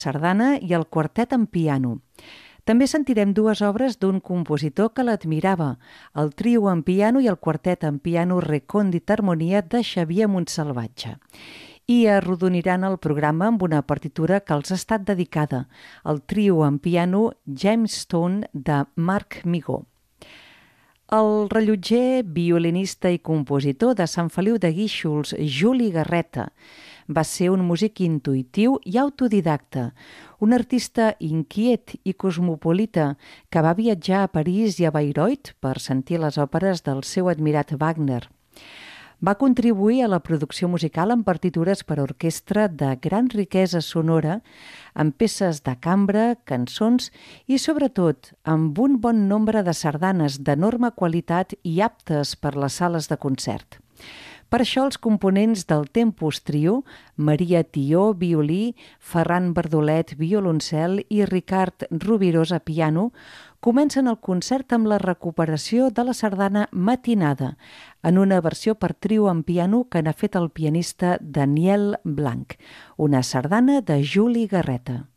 sardana i el quartet en piano. També sentirem dues obres d'un compositor que l'admirava, el trio en piano i el quartet en piano Recòndita Harmonia de Xavier Montsalvatge. I arrodoniran el programa amb una partitura que els ha estat dedicada, el trio en piano Gemstone de Marc Migó. El rellotger, violinista i compositor de Sant Feliu de Guíxols, Juli Garreta, va ser un músic intuïtiu i autodidacta, un artista inquiet i cosmopolita que va viatjar a París i a Bayreuth per sentir les òperes del seu admirat Wagner. Va contribuir a la producció musical amb partitures per a orquestra de gran riquesa sonora, amb peces de cambra, cançons i, sobretot, amb un bon nombre de sardanes d'enorme qualitat i aptes per les sales de concert. Per això els components del Tempus Trio, Maria Tió, violí, Ferran Bardolet, violoncel i Ricard Rovirosa, piano, comencen el concert amb la recuperació de la sardana Matinada, en una versió per trio en piano que n'ha fet el pianista Daniel Blanc, una sardana de Juli Garreta.